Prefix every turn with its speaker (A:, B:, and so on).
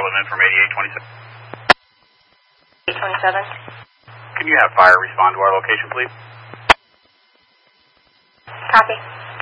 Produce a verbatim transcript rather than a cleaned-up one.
A: Development from eighty-eight twenty-seven.
B: eight twenty-seven.
A: Can you have fire respond to our location, please?
B: Copy.